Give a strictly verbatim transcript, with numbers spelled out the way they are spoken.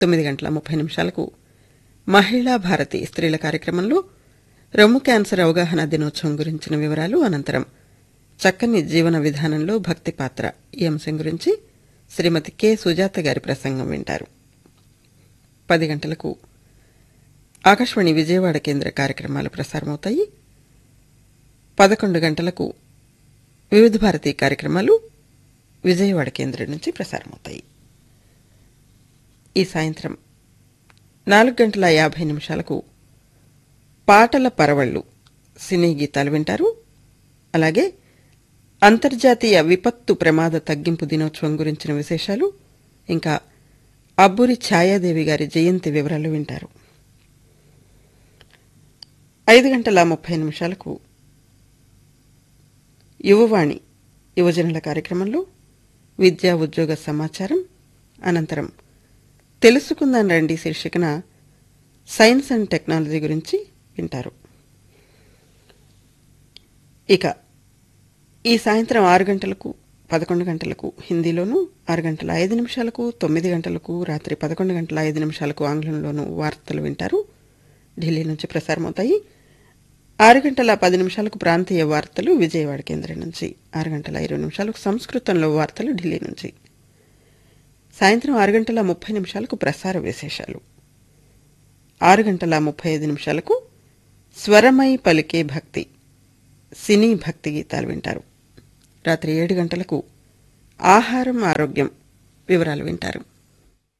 తొమ్మిది గంటల ముప్పై నిమిషాలకు మహిళా భారతి స్త్రీల కార్యక్రమంలో రొమ్ము క్యాన్సర్ అవగాహన దినోత్సవం గురించిన వివరాలు, అనంతరం చక్కని జీవన విధానంలో భక్తి పాత్ర ఈ అంశం గురించి శ్రీమతి కె సుజాత గారి ప్రసంగం వింటారు. పది గంటలకు ఆకాశవాణి విజయవాడ కేంద్ర కార్యక్రమాలు ప్రసారమవుతాయి. పదకొండు గంటలకు వివిధ భారతి కార్యక్రమాలు విజయవాడ కేంద్రం నుంచి ప్రసారమవుతాయి. ఈ సాయంత్రం నాలుగు గంటల యాభై నిమిషాలకు పాటల పరవళ్లు సినీ గీతాలు వింటారు. అలాగే అంతర్జాతీయ విపత్తు ప్రమాద తగ్గింపు దినోత్సవం గురించిన విశేషాలు, ఇంకా అబ్బూరి ఛాయాదేవి గారి జయంతి వివరాలు వింటారు. ఐదు గంటల ముప్పై నిమిషాలకు యువవాణి యువజనుల కార్యక్రమంలో విద్యా ఉద్యోగ సమాచారం, అనంతరం తెలుసుకుందాం రండి శీర్షికన సైన్స్ అండ్ టెక్నాలజీ గురించి వింటారు. ఇక ఈ సాయంత్రం ఆరు గంటలకు పదకొండు గంటలకు హిందీలోను, ఆరు గంటల ఐదు నిమిషాలకు తొమ్మిది గంటలకు రాత్రి పదకొండు గంటల ఐదు నిమిషాలకు ఆంగ్లంలోనూ వార్తలు వింటారు. ఢిల్లీ నుంచి ప్రసారమవుతాయి. ఆరు గంటల పది నిమిషాలకు ప్రాంతీయ వార్తలు విజయవాడ కేంద్రం నుంచి, ఆరు గంటల ఇరవై నిమిషాలకు సంస్కృతంలో వార్తలు ఢిల్లీ నుంచి. సాయంత్రం ఆరు గంటల ముప్పై నిమిషాలకు ప్రసార విశేషాలు, ఆరు గంటల ముప్పై ఐదు నిమిషాలకు స్వరమై పలికే భక్తి సినీ భక్తి గీతాలు వింటారు. రాత్రి ఏడు గంటలకు ఆహారం ఆరోగ్యం వివరాలు వింటారు.